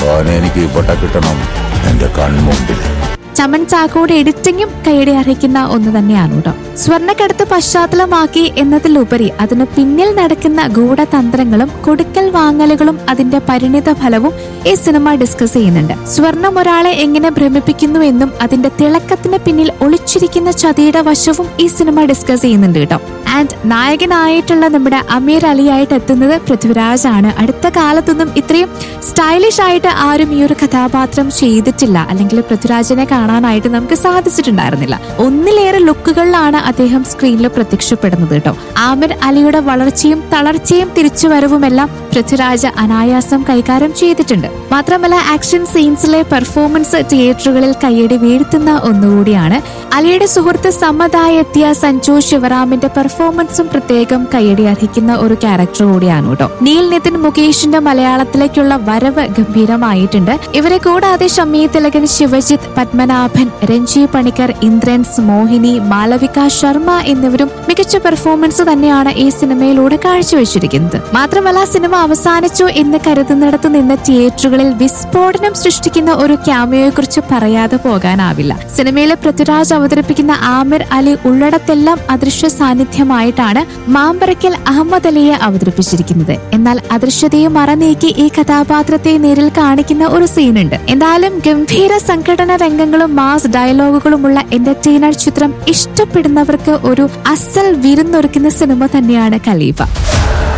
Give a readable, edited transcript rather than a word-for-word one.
എനിക്ക് ഇവിടെ കിട്ടണം, എന്റെ കൺമുമ്പിൽ. ചമൻ ചാക്കോയുടെ എഡിറ്റിംഗും കൈയടി അർഹിക്കുന്ന ഒന്ന് തന്നെയാണ് കേട്ടോ. സ്വർണ്ണക്കടത്ത് പശ്ചാത്തലമാക്കി എന്നതിലുപരി അതിന് പിന്നിൽ നടക്കുന്ന ഗൂഢതന്ത്രങ്ങളും കൊടുക്കൽ വാങ്ങലുകളും അതിന്റെ പരിണിത ഫലവും ഈ സിനിമ ഡിസ്കസ് ചെയ്യുന്നുണ്ട്. സ്വർണം ഒരാളെ എങ്ങനെ ഭ്രമിപ്പിക്കുന്നു എന്നും അതിന്റെ തിളക്കത്തിന് പിന്നിൽ ഒളിച്ചിരിക്കുന്ന ചതിയുടെ വശവും ഈ സിനിമ ഡിസ്കസ് ചെയ്യുന്നുണ്ട് കേട്ടോ. ആൻഡ് നായകനായിട്ടുള്ള നമ്മുടെ അമീർ അലിയായിട്ട് എത്തുന്നത് പൃഥ്വിരാജ് ആണ്. അടുത്ത കാലത്തൊന്നും ഇത്രയും സ്റ്റൈലിഷ് ആയിട്ട് ആരും ഈ ഒരു കഥാപാത്രം ചെയ്തിട്ടില്ല, അല്ലെങ്കിൽ പൃഥ്വിരാജിനെ കാണാനായിട്ട് നമുക്ക് സാധിച്ചിട്ടുണ്ടായിരുന്നില്ല. ഒന്നിലേറെ ലുക്കുകളിലാണ് അദ്ദേഹം സ്ക്രീനിൽ പ്രത്യക്ഷപ്പെടുന്നത് കേട്ടോ. ആമിർ അലിയുടെ വളർച്ചയും തളർച്ചയും തിരിച്ചുവരവുമെല്ലാം പൃഥ്വിരാജ് അനായാസം കൈകാര്യം ചെയ്തിട്ടുണ്ട്. മാത്രമല്ല ആക്ഷൻ സീൻസിലെ പെർഫോമൻസ് തിയേറ്ററുകളിൽ കയ്യടി വീഴ്ത്തുന്ന ഒന്നുകൂടിയാണ്. അലിയുടെ സുഹൃത്ത് സമ്മതായി എത്തിയ സഞ്ജു ശിവറാമിന്റെ പെർഫോമൻസും പ്രത്യേകം കയ്യടി അർഹിക്കുന്ന ഒരു ക്യാരക്ടർ കൂടിയാണ് കേട്ടോ. നീൽ നിതിൻ മുകേഷിന്റെ മലയാളത്തിലേക്കുള്ള വരവ് ഗംഭീരമായിട്ടുണ്ട്. ഇവരെ കൂടാതെ ഷമി തിലകൻ, ശിവജിത്ത്, പത്മനാഭൻ, രഞ്ജി പണിക്കർ, ഇന്ദ്രൻസ്, മോഹിനി, മാലവിക ശർമ്മ എന്നിവരും മികച്ച പെർഫോമൻസ് തന്നെയാണ് ഈ സിനിമയിലൂടെ കാഴ്ചവെച്ചിരിക്കുന്നത്. മാത്രമല്ല സിനിമ അവസാനിച്ചു എന്ന് കരുതുന്നിടത്ത് നിന്ന് തിയേറ്ററുകളിൽ വിസ്ഫോടനം സൃഷ്ടിക്കുന്ന ഒരു ക്യാമിയോയെ കുറിച്ച് പറയാതെ പോകാനാവില്ല. സിനിമയിലെ പൃഥ്വിരാജ് അവതരിപ്പിക്കുന്ന ആമിർ അലി ഉള്ളിടത്തെല്ലാം അദൃശ്യ സാന്നിധ്യമായിട്ടാണ് മാമ്പറയ്ക്കൽ അഹമ്മദ് അലിയെ അവതരിപ്പിച്ചിരിക്കുന്നത്. എന്നാൽ അദൃശ്യതയെ മറനീക്കി ഈ കഥാപാത്രത്തെ നേരിൽ കാണിക്കുന്ന ഒരു സീനുണ്ട്. എന്തായാലും ഗംഭീര സംഘടന രംഗങ്ങളും മാസ് ഡയലോഗുകളുമുള്ള എന്റർടൈനർ ചിത്രം ഇഷ്ടപ്പെടുന്നവർക്ക് ഒരു അസൽ വിരുന്നൊരുക്കുന്ന സിനിമ തന്നെയാണ് ഖലീഫ.